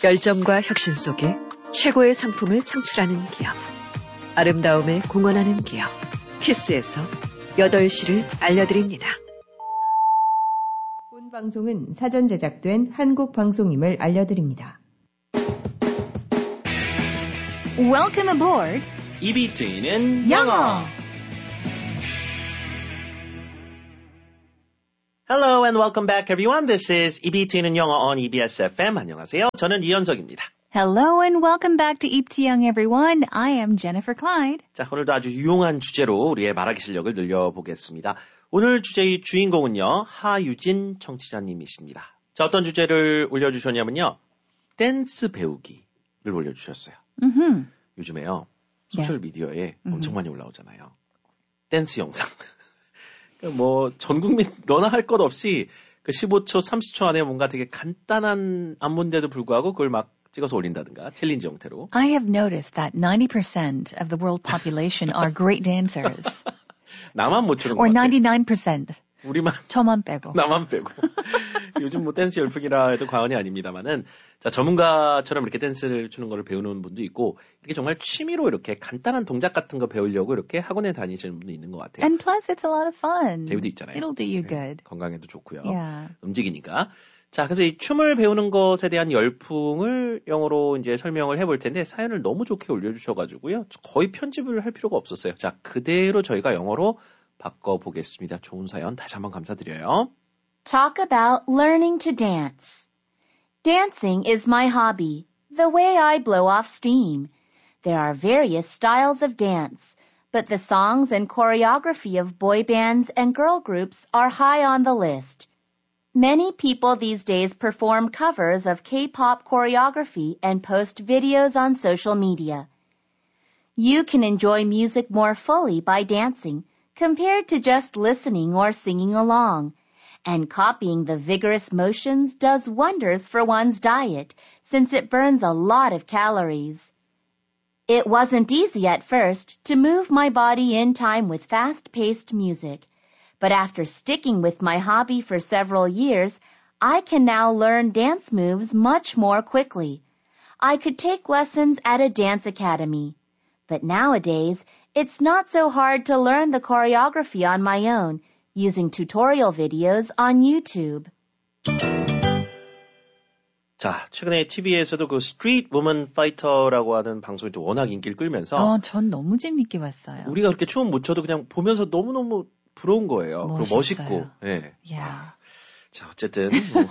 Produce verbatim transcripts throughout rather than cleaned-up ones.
열정과 혁신 속에 최고의 상품을 창출하는 기업. 아름다움에 공헌하는 기업. 키스에서 여덟 시를 알려드립니다. 본 방송은 사전 제작된 한국 방송임을 알려드립니다. Welcome aboard. 입이 트이는 영어. Hello and welcome back everyone. This is 입이 트이는 영어 on 이비에스 에프엠. 안녕하세요. 저는 이현석입니다. Hello and welcome back to 입 티 영 everyone. I am Jennifer Clyde. 자, 오늘도 아주 유용한 주제로 우리의 말하기 실력을 늘려보겠습니다. 오늘 주제의 주인공은요, 하유진 청취자님이십니다. 자, 어떤 주제를 올려주셨냐면요, 댄스 배우기를 올려주셨어요. Mm-hmm. 요즘에요, 소셜미디어에 yeah. 엄청 많이 올라오잖아요. 댄스 영상. 뭐, 전 국민 너나 할 것 없이 그 십오 초, 삼십 초 안에 뭔가 되게 간단한 안무인데도 불구하고 그걸 막 찍어서 올린다든가, 챌린지 형태로. I have noticed that ninety percent of the world population are great dancers. 나만 못 추는 것 Or 같아. ninety-nine percent. 우리만. 저만 빼고. 나만 빼고. 요즘 뭐 댄스 열풍이라 해도 과언이 아닙니다만은, 자, 전문가처럼 이렇게 댄스를 추는 거를 배우는 분도 있고, 이게 정말 취미로 이렇게 간단한 동작 같은 거 배우려고 이렇게 학원에 다니시는 분도 있는 것 같아요. And plus it's a lot of fun. 배우도 있잖아요. It'll do you 네, good. 건강에도 좋고요. Yeah. 움직이니까. 자, 그래서 이 춤을 배우는 것에 대한 열풍을 영어로 이제 설명을 해볼 텐데, 사연을 너무 좋게 올려주셔가지고요. 거의 편집을 할 필요가 없었어요. 자, 그대로 저희가 영어로 바꿔보겠습니다. 좋은 사연 다시 한번 감사드려요. Talk about learning to dance. Dancing is my hobby, the way I blow off steam. There are various styles of dance, but the songs and choreography of boy bands and girl groups are high on the list. Many people these days perform covers of K-pop choreography and post videos on social media. You can enjoy music more fully by dancing compared to just listening or singing along. And copying the vigorous motions does wonders for one's diet since it burns a lot of calories. It wasn't easy at first to move my body in time with fast-paced music. But after sticking with my hobby for several years, I can now learn dance moves much more quickly. I could take lessons at a dance academy. But nowadays, it's not so hard to learn the choreography on my own, using tutorial videos on YouTube. 자, 최근에 티비에서도 그 스트리트 우먼 파이터라고 하는 방송이 또 워낙 인기를 끌면서 어, 전 너무 재밌게 봤어요. 우리가 그렇게 춤 못 춰도 그냥 보면서 너무너무 부러운 거예요. 멋있어요. 그리고 멋있고. 예. Yeah. 자, 어쨌든 뭐,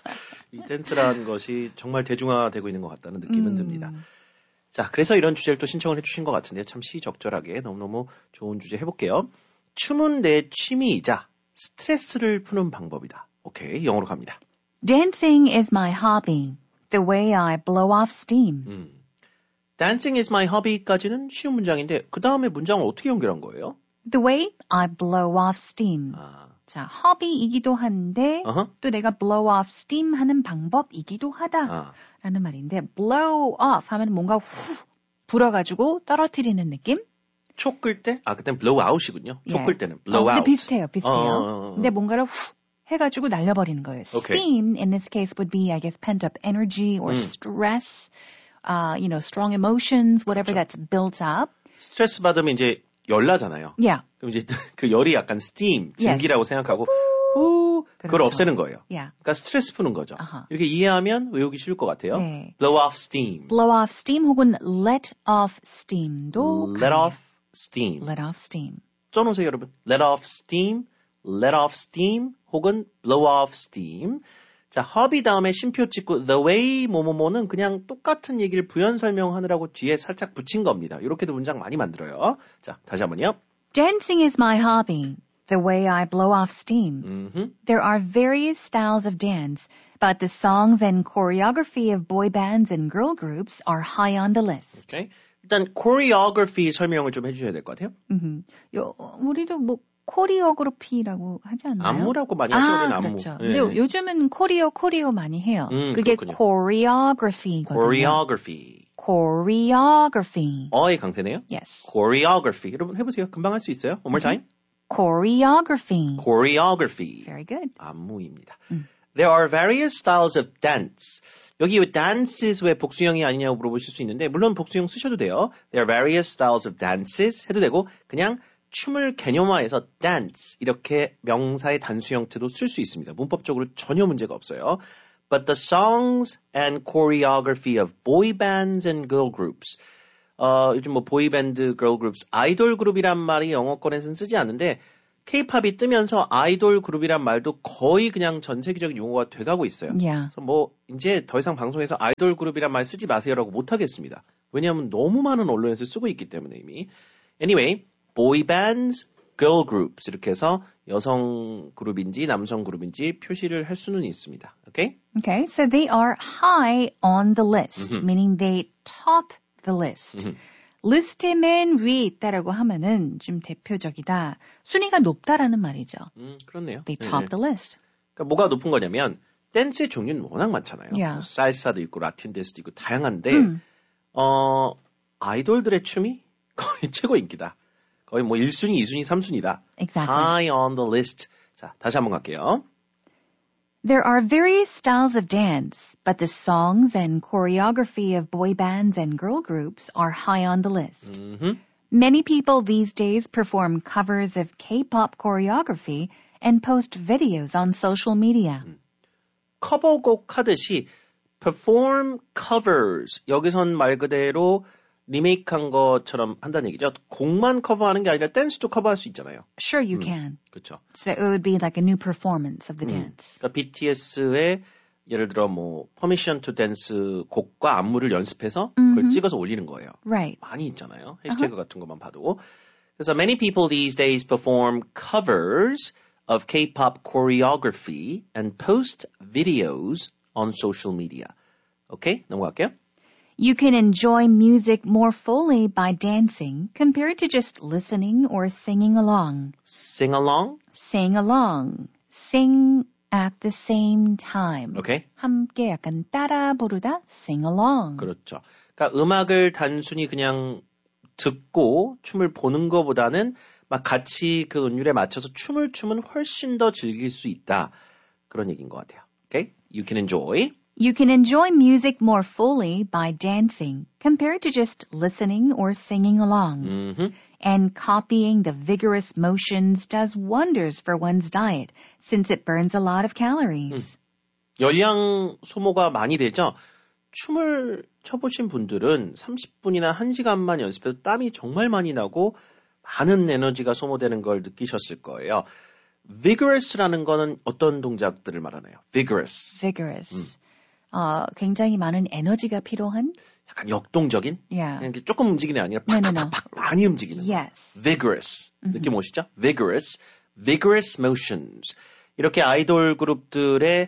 이 댄스라는 것이 정말 대중화되고 있는 것 같다는 느낌은 음. 듭니다. 자, 그래서 이런 주제를 또 신청을 해주신 것 같은데 참 시적절하게 너무너무 좋은 주제 해볼게요. 춤은 내 취미이자 스트레스를 푸는 방법이다. 오케이, 영어로 갑니다. Dancing is my hobby, the way I blow off steam. 음. Dancing is my hobby까지는 쉬운 문장인데 그 다음에 문장을 어떻게 연결한 거예요? The way I blow off steam. 아. 자, hobby이기도 한데 Uh-huh. 또 내가 blow off steam 하는 방법이기도 하다라는 아. 말인데 blow off 하면 뭔가 후 불어가지고 떨어뜨리는 느낌? 초 끌 때? 아, 그때는 blow out이군요. 초 예. 끌 때는 blow 어, 근데 out. 비슷해요, 비슷해요. 어, 어, 어. 근데 뭔가를 후 해가지고 날려버리는 거예요. Okay. Steam in this case would be, I guess, pent up energy or 음. stress, uh, you know, strong emotions, whatever 그렇죠. that's built up. 스트레스 받으면 이제 열나잖아요. Yeah. 그럼 이제 그 열이 약간 steam, Yes. 증기라고 생각하고 후 그걸 그렇죠. 없애는 거예요. Yeah. 그러니까 스트레스 푸는 거죠. 아하. 이렇게 이해하면 외우기 쉬울 것 같아요. 네. blow off steam. Blow off steam 혹은 let off steam도 let 가능해요. off steam. Let off steam. 써놓으세요, 여러분. let off steam, let off steam 혹은 blow off steam. 자, 허비 다음에 쉼표 찍고 the way 뭐뭐뭐는 그냥 똑같은 얘기를 부연 설명하느라고 뒤에 살짝 붙인 겁니다. 이렇게도 문장 많이 만들어요. 자, 다시 한번요. Dancing is my hobby, the way I blow off steam. 음흠. There are various styles of dance, but the songs and choreography of boy bands and girl groups are high on the list. 오케이. 일단 choreography 설명을 좀 해주셔야 될 것 같아요. 음, 요, 우리도 뭐 코리오그래피라고 하지 않나요? 안무라고 많이 하죠. 아, 우리는 안무. 그렇죠. 예. 근데 요즘은 코리오 코리오 많이 해요. 음, 그게 그렇군요. choreography거든요. choreography. choreography. 어의 강세네요. Yes. choreography. 여러분 해보세요. 금방 할 수 있어요. One more time. choreography. choreography. Very good. 안무입니다. 음. There are various styles of dance. 여기 왜 dances 왜 복수형이 아니냐고 물어보실 수 있는데 물론 복수형 쓰셔도 돼요. There are various styles of dances 해도 되고 그냥 춤을 개념화해서 dance 이렇게 명사의 단수 형태도 쓸 수 있습니다. 문법적으로 전혀 문제가 없어요. But the songs and choreography of boy bands and girl groups. 어, 요즘 뭐 보이밴드, girl groups, 아이돌 그룹이란 말이 영어권에서는 쓰지 않는데 K-팝이 뜨면서 아이돌 그룹이란 말도 거의 그냥 전 세계적인 용어가 돼가고 있어요. Yeah. 그래서 뭐 이제 더 이상 방송에서 아이돌 그룹이란 말 쓰지 마세요라고 못하겠습니다. 왜냐하면 너무 많은 언론에서 쓰고 있기 때문에 이미. Anyway, boy bands, girl groups 이렇게 해서 여성 그룹인지 남성 그룹인지 표시를 할 수는 있습니다. Okay? Okay, so they are high on the list, Mm-hmm. meaning they top the list. Mm-hmm. 리스트의 맨 위에 있다라고 하면은 좀 대표적이다. 순위가 높다라는 말이죠. 음, 그렇네요. They top 네. the list. 그러니까 뭐가 높은 거냐면 댄스의 종류는 워낙 많잖아요. Yeah. 뭐 살사도 있고 라틴 댄스도 있고 다양한데 음. 어, 아이돌들의 춤이 거의 최고 인기다. 거의 뭐 일 순위, 이 순위, 삼 순위다. Exactly. High on the list. 자, 다시 한번 갈게요. There are various styles of dance, but the songs and choreography of boy bands and girl groups are high on the list. 음흠. Many people these days perform covers of K-pop choreography and post videos on social media. 커버곡 하듯이 perform covers. 여기선 말 그대로 리메이크한 것처럼 한다는 얘기죠. 곡만 커버하는 게 아니라 댄스도 커버할 수 있잖아요. Sure, you can. 그렇죠. So it would be like a new performance of the dance. 그러니까 비티에스의 예를 들어 뭐 Permission to Dance 곡과 안무를 연습해서 그걸 찍어서 올리는 거예요. Right. 많이 있잖아요. 해시태그 같은 것만 봐도. 그래서 many people these days perform covers of K-pop choreography and post videos on social media. 오케이? 넘어갈게요. You can enjoy music more fully by dancing compared to just listening or singing along. Sing along. Sing along. Sing at the same time. 오케이? 함께 약간 따라 부르다. Sing along. 그렇죠. 그러니까 음악을 단순히 그냥 듣고 춤을 보는 것보다는 막 같이 그 음률에 맞춰서 춤을 추면 훨씬 더 즐길 수 있다. 그런 얘기인 것 같아요. 오케이? You can enjoy. You can enjoy music more fully by dancing compared to just listening or singing along. 음흠. And copying the vigorous motions does wonders for one's diet since it burns a lot of calories. 열량 소모가 많이 되죠. 춤을 춰보신 분들은 삼십 분이나 한 시간만 연습해도 땀이 정말 많이 나고 많은 에너지가 소모되는 걸 느끼셨을 거예요. vigorous라는 거는 어떤 동작들을 말하나요? vigorous. Vigorous. 어, 굉장히 많은 에너지가 필요한? 약간 역동적인? Yeah. 그냥 이렇게 조금 움직이는 게 아니라 No, no, no. 팍팍팍 많이 움직이는 거. Yes. vigorous. 느낌 오시죠? vigorous. vigorous motions. 이렇게 아이돌 그룹들의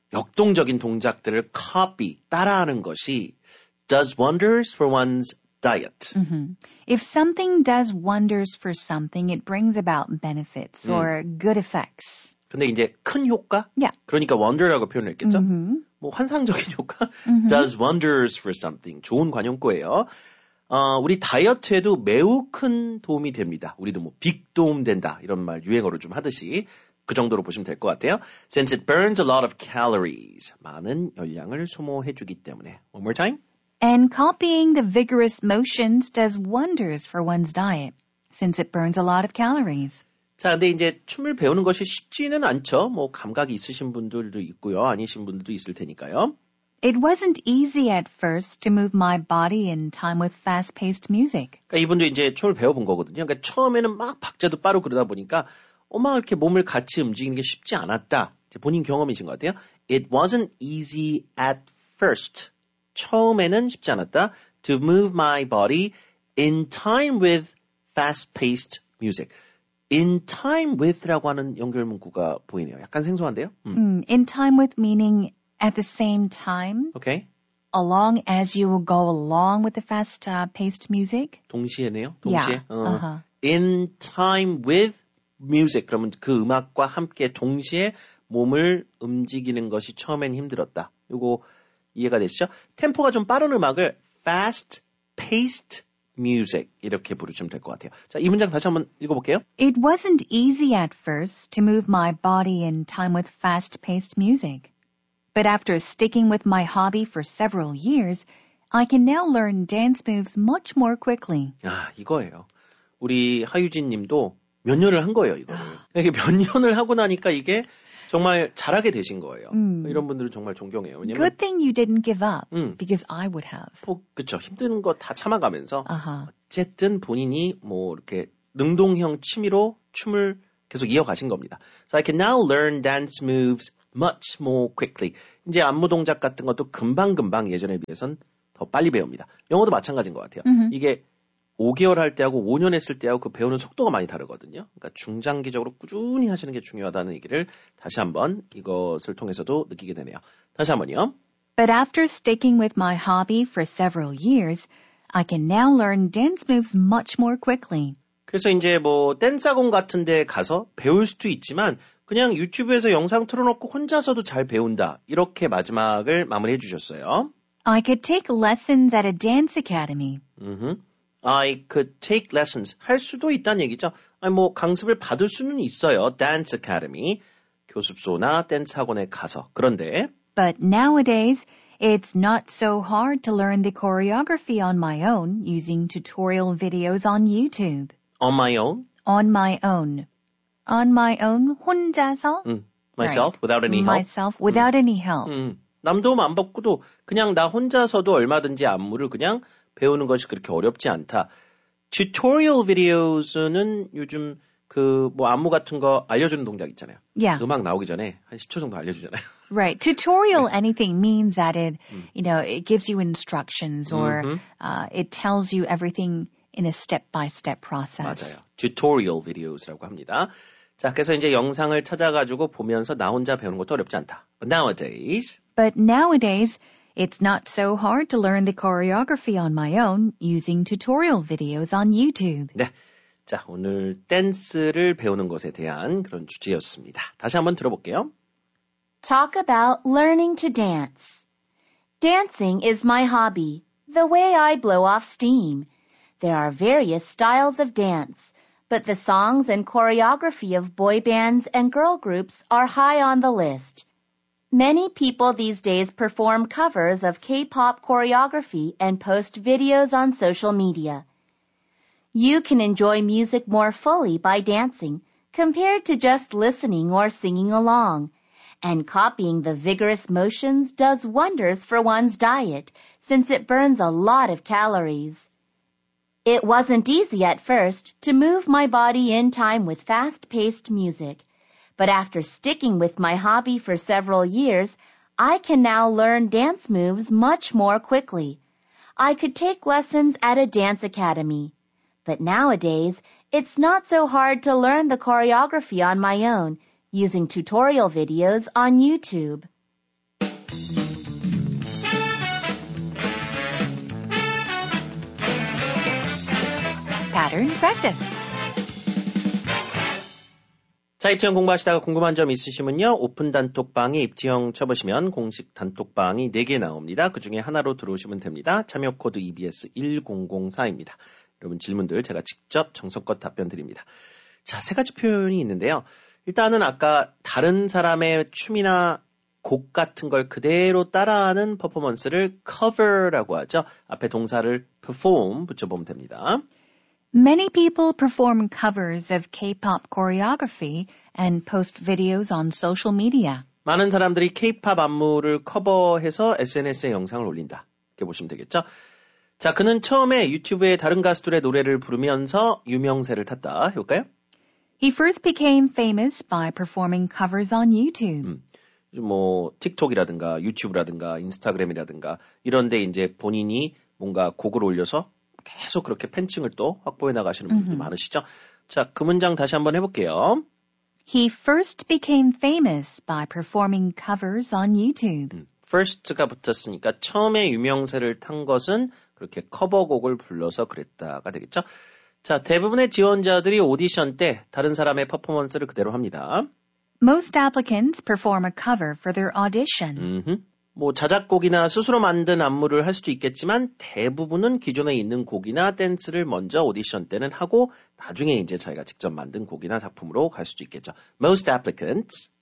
역동적인 동작들을 copy, 따라하는 것이 does wonders for one's diet. Mm-hmm. If something does wonders for something, it brings about benefits or good effects. 근데 이제 큰 효과? Yeah. 그러니까 wonder라고 표현을 했겠죠? Mm-hmm. 뭐 환상적인 효과? does wonders for something. 좋은 관용구예요. 어, 우리 다이어트에도 매우 큰 도움이 됩니다. 우리도 뭐 빅 도움 된다. 이런 말 유행어로 좀 하듯이 그 정도로 보시면 될 것 같아요. Since it burns a lot of calories. 많은 열량을 소모해주기 때문에. One more time. And copying the vigorous motions does wonders for one's diet, since it burns a lot of calories. 자, 근데 이제 춤을 배우는 것이 쉽지는 않죠. 뭐 감각이 있으신 분들도 있고요. 아니신 분들도 있을 테니까요. It wasn't easy at first to move my body in time with fast-paced music. 그러니까 이분도 이제 춤을 배워본 거거든요. 그러니까 처음에는 막 박자도 빠르고 그러다 보니까 엄마 이렇게 몸을 같이 움직이는 게 쉽지 않았다. 본인 경험이신 것 같아요. It wasn't easy at first. 처음에는 쉽지 않았다. To move my body in time with fast-paced music. In time with라고 하는 연결 문구가 보이네요. 약간 생소한데요. 음. Mm, in time with meaning at the same time, 오케이. along as you will go along with the fast-paced music. 동시에네요. 동시에. Yeah. 어. Uh-huh. In time with music. 그러면 그 음악과 함께 동시에 몸을 움직이는 것이 처음엔 힘들었다. 이거 이해가 되시죠? 템포가 좀 빠른 음악을 fast-paced music 이렇게 부르시면 될 것 같아요. 자, 이 문장 다시 한번 읽어볼게요. It wasn't easy at first to move my body in time with fast-paced music. But after sticking with my hobby for several years, I can now learn dance moves much more quickly. 아, 이거예요. 우리 하유진 님도 몇 년을 한 거예요, 이거를. 이게 몇 년을 하고 나니까 이게 정말 잘하게 되신 거예요. 음. 이런 분들을 정말 존경해요. 왜냐면 Good thing you didn't give up, 음. because I would have. 그렇죠. 힘든 거 다 참아가면서 Uh-huh. 어쨌든 본인이 뭐 이렇게 능동형 취미로 춤을 계속 이어가신 겁니다. So I can now learn dance moves much more quickly. 이제 안무 동작 같은 것도 금방금방 예전에 비해선 더 빨리 배웁니다. 영어도 마찬가지인 것 같아요. 음흠. 이게 오 개월 할 때하고 오 년 했을 때하고 그 배우는 속도가 많이 다르거든요. 그러니까 중장기적으로 꾸준히 하시는 게 중요하다는 얘기를 다시 한번 이것을 통해서도 느끼게 되네요. 다시 한번요. But after sticking with my hobby for several years, I can now learn dance moves much more quickly. 그래서 이제 뭐 댄스학원 같은 데 가서 배울 수도 있지만 그냥 유튜브에서 영상 틀어놓고 혼자서도 잘 배운다. 이렇게 마지막을 마무리해 주셨어요. I could take lessons at a dance academy. Mm-hmm. I could take lessons. 할 수도 있다는 얘기죠. 아니 뭐 강습을 받을 수는 있어요. Dance Academy. 교습소나 댄스 학원에 가서. 그런데 But nowadays, it's not so hard to learn the choreography on my own using tutorial videos on YouTube. on my own, On my own. On my own, 혼자서. 음, myself, Right. without any help. Myself, without any help. 음, 남 도움 안 받고도 그냥 나 혼자서도 얼마든지 안무를 그냥 배우는 것이 그렇게 어렵지 않다. tutorial videos는 요즘 그 뭐 안무 같은 거 알려주는 동작 있잖아요. Yeah. 음악 나오기 전에 한 십 초 정도 알려주잖아요. Right. Tutorial anything means that it, you know, it gives you instructions or Mhm. uh, it tells you everything in a step-by-step process. 맞아요. tutorial videos라고 합니다. 자, 그래서 이제 영상을 찾아가지고 보면서 나 혼자 배우는 것도 어렵지 않다. But nowadays, But nowadays, it's not so hard to learn the choreography on my own using tutorial videos on YouTube. 네. 자, 오늘 댄스를 배우는 것에 대한 그런 주제였습니다. 다시 한번 들어볼게요. Talk about learning to dance. Dancing is my hobby, the way I blow off steam. There are various styles of dance, but the songs and choreography of boy bands and girl groups are high on the list. Many people these days perform covers of K-pop choreography and post videos on social media. You can enjoy music more fully by dancing compared to just listening or singing along. And copying the vigorous motions does wonders for one's diet since it burns a lot of calories. It wasn't easy at first to move my body in time with fast-paced music, but after sticking with my hobby for several years, I can now learn dance moves much more quickly. I could take lessons at a dance academy. But nowadays, it's not so hard to learn the choreography on my own using tutorial videos on YouTube. Pattern practice. 자, 입지형 공부하시다가 궁금한 점 있으시면요. 오픈 단톡방에 입지형 쳐보시면 공식 단톡방이 네 개 나옵니다. 그중에 하나로 들어오시면 됩니다. 참여 코드 이비에스 일공공사입니다. 여러분 질문들 제가 직접 정성껏 답변 드립니다. 자, 세 가지 표현이 있는데요. 일단은 아까 다른 사람의 춤이나 곡 같은 걸 그대로 따라하는 퍼포먼스를 cover라고 하죠. 앞에 동사를 perform 붙여보면 됩니다. Many people perform covers of K-pop choreography and post videos on social media. 많은 사람들이 K-팝 안무를 커버해서 에스엔에스에 영상을 올린다. 이렇게 보시면 되겠죠. 자, 그는 처음에 유튜브에 다른 가수들의 노래를 부르면서 유명세를 탔다. 해볼까요? He first became famous by performing covers on YouTube. 음, 뭐 틱톡이라든가 유튜브라든가 인스타그램이라든가 이런 데 이제 본인이 뭔가 곡을 올려서 계속 그렇게 팬층을 또 확보해 나가시는 분들이 많으시죠. 자, 그 문장 다시 한번 해볼게요. He first became famous by performing covers on YouTube. 음, first가 붙었으니까 처음에 유명세를 탄 것은 그렇게 커버곡을 불러서 그랬다가 되겠죠. 자, 대부분의 지원자들이 오디션 때 다른 사람의 퍼포먼스를 그대로 합니다. Most applicants perform a cover for their audition. 음흠. 뭐 자작곡이나 스스로 만든 안무를 할 수도 있겠지만 대부분은 기존에 있는 곡이나 댄스를 먼저 오디션 때는 하고 나중에 이제 자기가 직접 만든 곡이나 작품으로 갈 수도 있겠죠. Most applicants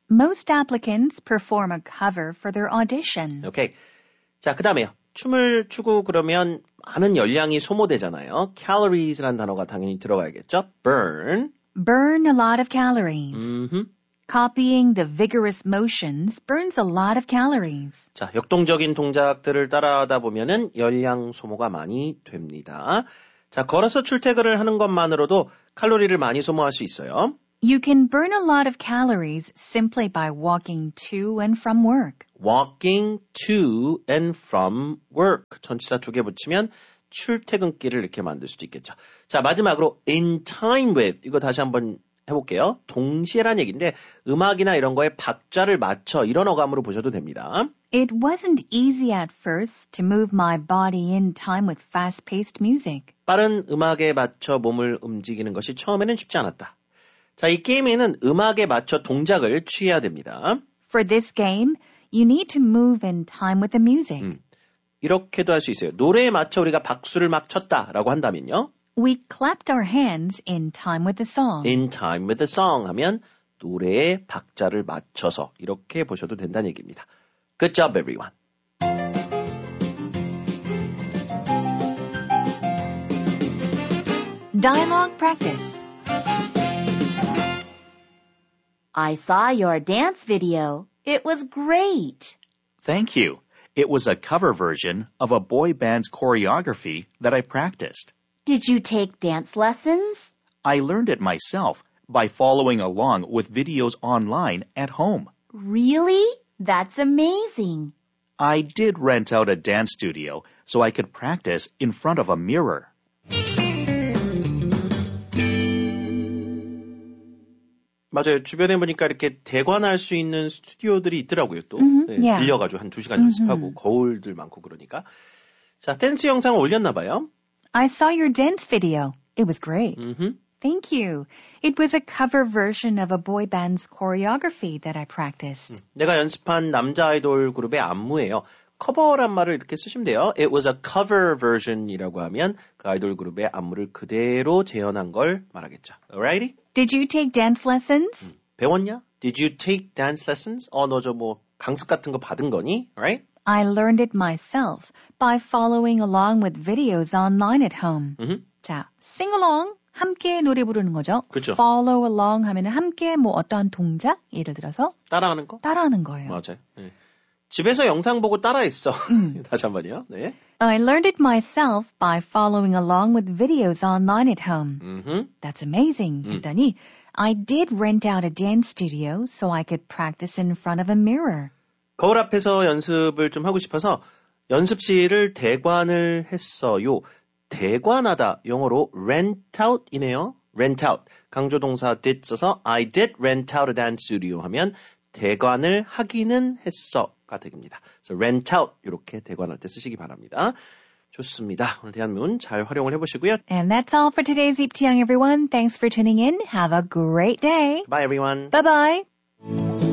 Most applicants perform a cover for their audition. 오케이. 자, 그 다음에요. 춤을 추고 그러면 많은 열량이 소모되잖아요. calories라는 단어가 당연히 들어가야겠죠. burn. Burn a lot of calories. 음흠. Copying the vigorous motions burns a lot of calories. 자, 역동적인 동작들을 따라하다 보면은 열량 소모가 많이 됩니다. 자, 걸어서 출퇴근을 하는 것만으로도 칼로리를 많이 소모할 수 있어요. You can burn a lot of calories simply by walking to and from work. walking to and from work. 전치사 두 개 붙이면 출퇴근길을 이렇게 만들 수도 있겠죠. 자, 마지막으로 in time with. 이거 다시 한번 해볼게요. 동시에란 얘기인데 음악이나 이런 거에 박자를 맞춰 이런 어감으로 보셔도 됩니다. It wasn't easy at first to move my body in time with fast-paced music. 빠른 음악에 맞춰 몸을 움직이는 것이 처음에는 쉽지 않았다. 자, 이 게임에는 음악에 맞춰 동작을 취해야 됩니다. For this game, you need to move in time with the music. 음, 이렇게도 할 수 있어요. 노래에 맞춰 우리가 박수를 막 쳤다라고 한다면요. We clapped our hands in time with the song. In time with the song 하면 노래의 박자를 맞춰서 이렇게 보셔도 된다는 얘기입니다. Good job, everyone. Dialogue practice. I saw your dance video. It was great. Thank you. It was a cover version of a boy band's choreography that I practiced. Did you take dance lessons? I learned it myself by following along with videos online at home. Really? That's amazing. I did rent out a dance studio so I could practice in front of a mirror. 맞아요. 주변에 보니까 이렇게 대관할 수 있는 스튜디오들이 있더라고요, 또. Mm-hmm, 네, yeah. 빌려가지고 한 두 시간 연습하고, 거울들 많고 그러니까. 자, 댄스 영상을 올렸나봐요. I saw your dance video. It was great. 음흠. Thank you. It was a cover version of a boy band's choreography that I practiced. 내가 연습한 남자 아이돌 그룹의 안무예요. 커버란 말을 이렇게 쓰시면 돼요. It was a cover version이라고 하면 그 아이돌 그룹의 안무를 그대로 재현한 걸 말하겠죠. Alrighty? Did you take dance lessons? 배웠냐? Did you take dance lessons? 어, 너 저 뭐 강습 같은 거 받은 거니? Right? I learned it myself by following along with videos online at home. 음흠. 자, sing along. 함께 노래 부르는 거죠. 그렇죠. Follow along 하면 함께 뭐 어떠한 동작, 예를 들어서 따라하는 거? 따라하는 거예요. 맞아요. 네. 집에서 영상 보고 따라했어. 음. 다시 한 번요. 네. I learned it myself by following along with videos online at home. 음흠. That's amazing. 음. 했더니 I did rent out a dance studio so I could practice in front of a mirror. 거울 앞에서 연습을 좀 하고 싶어서 연습실을 대관을 했어요. 대관하다 영어로 rent out이네요. rent out. 강조동사 did 써서 I did rent out a dance studio 하면 대관을 하기는 했어가 되겠습니다. 그래서 rent out 이렇게 대관할 때 쓰시기 바랍니다. 좋습니다. 오늘 대한문 잘 활용을 해보시고요. And that's all for today's 입티양, everyone. Thanks for tuning in. Have a great day. Bye everyone. Bye-bye.